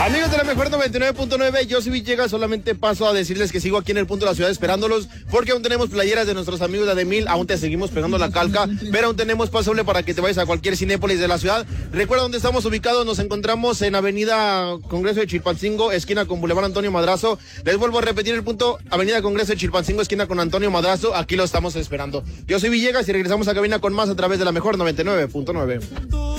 Amigos de la mejor 99.9, yo soy Villegas, solamente paso a decirles que sigo aquí en el punto de la ciudad esperándolos, porque aún tenemos playeras de nuestros amigos de Ademil, aún te seguimos pegando la calca, pero aún tenemos paso doble para que te vayas a cualquier Cinépolis de la ciudad. Recuerda dónde estamos ubicados, nos encontramos en Avenida Congreso de Chilpancingo, esquina con Boulevard Antonio Madrazo. Les vuelvo a repetir el punto, Avenida Congreso de Chilpancingo, esquina con Antonio Madrazo, aquí lo estamos esperando. Yo soy Villegas y regresamos a cabina con más a través de la mejor 99.9.